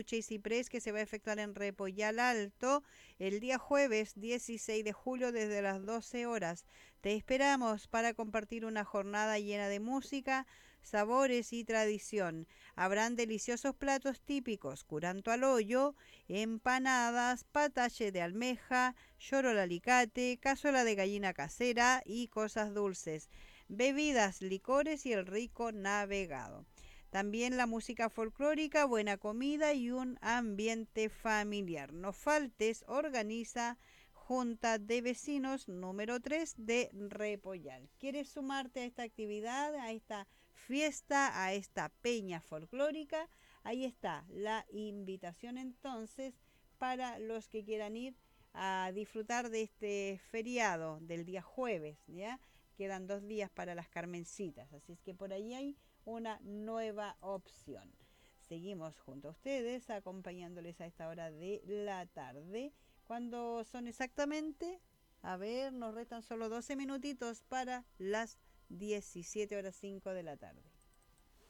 y ciprés que se va a efectuar en Repollal Alto el día jueves 16 de julio desde las 12 horas. Te esperamos para compartir una jornada llena de música, sabores y tradición. Habrán deliciosos platos típicos, curanto al hoyo, empanadas, patache de almeja, lloro al alicate, cazuela de gallina casera y cosas dulces, bebidas, licores y el rico navegado. También la música folclórica, buena comida y un ambiente familiar. No faltes, organiza Junta de Vecinos número 3 de Repollal. ¿Quieres sumarte a esta actividad, a esta fiesta, a esta peña folclórica? Ahí está la invitación entonces para los que quieran ir a disfrutar de este feriado del día jueves, ¿ya? Quedan 2 días para las Carmencitas, así es que por ahí hay una nueva opción. Seguimos junto a ustedes acompañándoles a esta hora de la tarde, cuando son exactamente, a ver, nos restan solo 12 minutitos para las 17 horas 5 de la tarde.